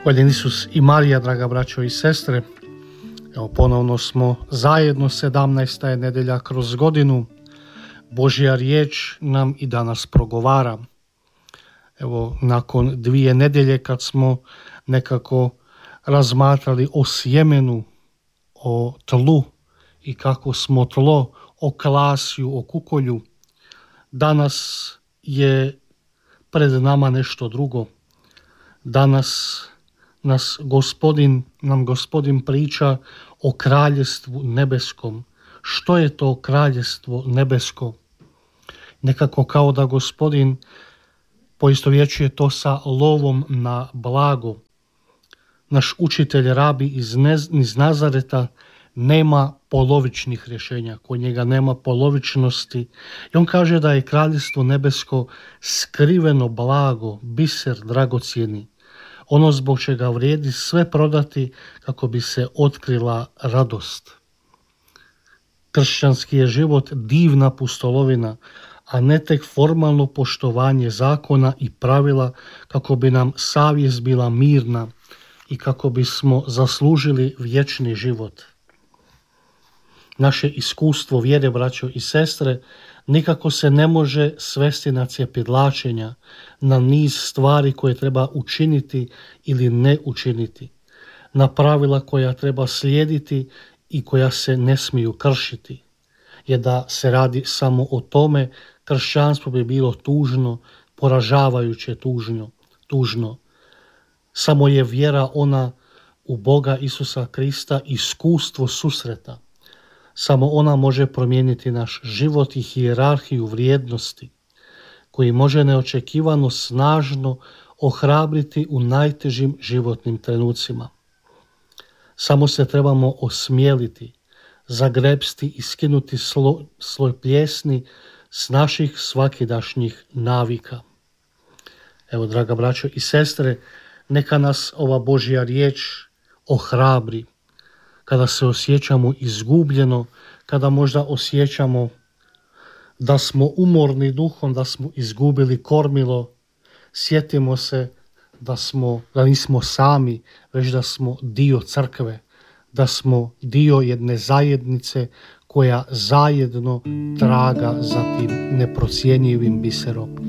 Hvaljen Isus i Marija, draga braćo i sestre. Evo, ponovno smo zajedno, 17. je nedelja kroz godinu. Božja riječ nam i danas progovara. Evo, nakon 2 nedelje kad smo nekako razmatrali o sjemenu, o tlu i kako smo tlo o klasju, o kukolju, danas je pred nama nešto drugo. Danas nam Gospodin priča o kraljestvu nebeskom. Što je to kraljevstvo nebesko? Nekako kao da Gospodin poistovjećuje to sa lovom na blago. Naš učitelj rabi iz Nazareta nema polovičnih rješenja, kod njega nema polovičnosti. I on kaže da je kraljevstvo nebesko skriveno blago, biser dragocjeni. Ono zbog čega vrijedi sve prodati kako bi se otkrila radost. Kršćanski je život divna pustolovina, a ne tek formalno poštovanje zakona i pravila kako bi nam savjest bila mirna i kako bismo zaslužili vječni život. Naše iskustvo vjere, braćo i sestre, nikako se ne može svesti na cjepidlačenja, na niz stvari koje treba učiniti ili ne učiniti, na pravila koja treba slijediti i koja se ne smiju kršiti. Jer da se radi samo o tome, kršćanstvo bi bilo tužno, poražavajuće tužno. Samo je vjera ona u Boga Isusa Krista iskustvo susreta. Samo ona može promijeniti naš život i hijerarhiju vrijednosti, koji može neočekivano snažno ohrabriti u najtežim životnim trenucima. Samo se trebamo osmijeliti, zagrepsti i skinuti sloj pljesni s naših svakidašnjih navika. Evo, draga braćo i sestre, neka nas ova Božja riječ ohrabri, kada se osjećamo izgubljeno, kada možda osjećamo da smo umorni duhom, da smo izgubili kormilo, sjetimo se da nismo sami, već da smo dio crkve, da smo dio jedne zajednice koja zajedno traga za tim neprocjenjivim biserom.